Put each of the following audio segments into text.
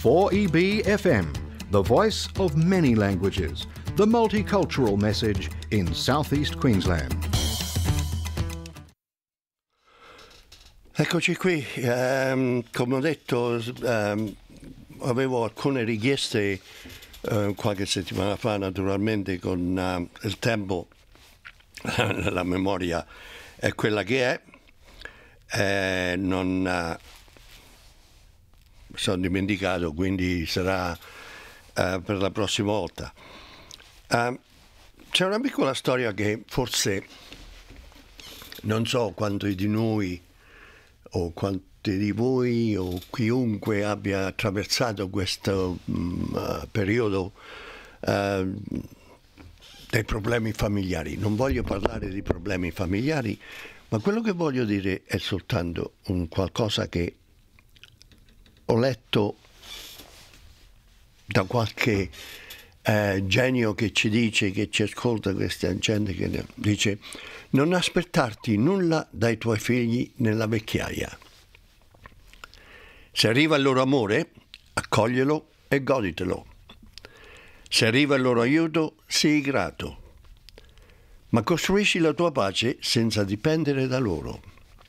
4EB FM, the voice of many languages, the multicultural message in Southeast Queensland. Eccoci qui, come ho detto avevo alcune richieste qualche settimana fa, naturalmente con il tempo la memoria è quella che è, non sono dimenticato, quindi sarà per la prossima volta. C'è una piccola storia che forse non so quanti di noi o quanti di voi o chiunque abbia attraversato questo periodo dei problemi familiari. Non voglio parlare di problemi familiari, ma quello che voglio dire è soltanto un qualcosa che ho letto da qualche genio che ci dice, che ci ascolta, questa gente che dice: non aspettarti nulla dai tuoi figli nella vecchiaia. Se arriva il loro amore, accoglielo e goditelo. Se arriva il loro aiuto, sii grato. Ma costruisci la tua pace senza dipendere da loro.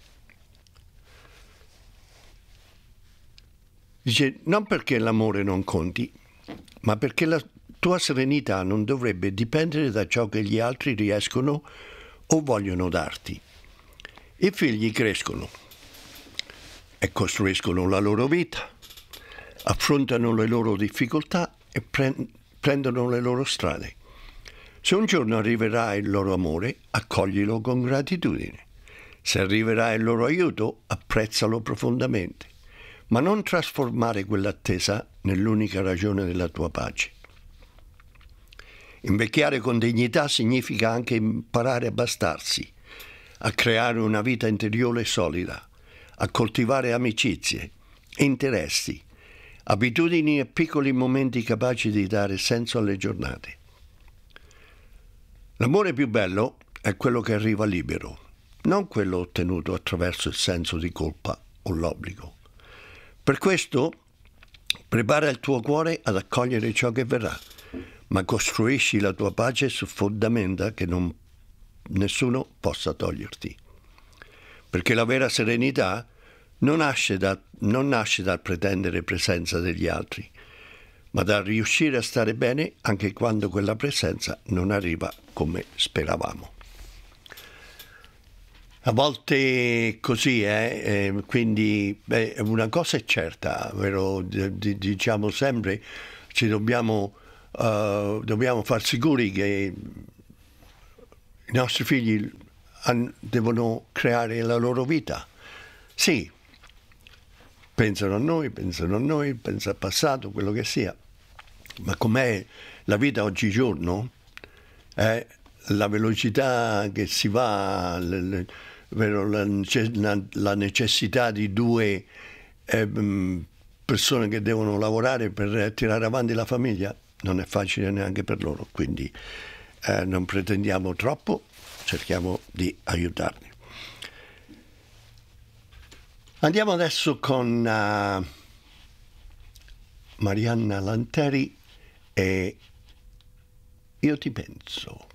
Dice, non perché l'amore non conti, ma perché la tua serenità non dovrebbe dipendere da ciò che gli altri riescono o vogliono darti. I figli crescono e costruiscono la loro vita, affrontano le loro difficoltà e prendono le loro strade. Se un giorno arriverà il loro amore, accoglilo con gratitudine. Se arriverà il loro aiuto, apprezzalo profondamente. Ma non trasformare quell'attesa nell'unica ragione della tua pace. Invecchiare con dignità significa anche imparare a bastarsi, a creare una vita interiore solida, a coltivare amicizie, interessi, abitudini e piccoli momenti capaci di dare senso alle giornate. L'amore più bello è quello che arriva libero, non quello ottenuto attraverso il senso di colpa o l'obbligo. Per questo, prepara il tuo cuore ad accogliere ciò che verrà, ma costruisci la tua pace su fondamenta che nessuno possa toglierti. Perché la vera serenità non nasce dal pretendere presenza degli altri, ma dal riuscire a stare bene anche quando quella presenza non arriva come speravamo. A volte così quindi una cosa è certa, vero? Diciamo sempre, dobbiamo far sicuri che i nostri figli devono creare la loro vita. Sì, pensano a noi, pensano al passato, quello che sia, ma com'è la vita oggigiorno, la velocità che si va, la necessità di due persone che devono lavorare per tirare avanti la famiglia non è facile neanche per loro, quindi non pretendiamo troppo, cerchiamo di aiutarli. Andiamo adesso con Marianna Lanteri e Io ti penso.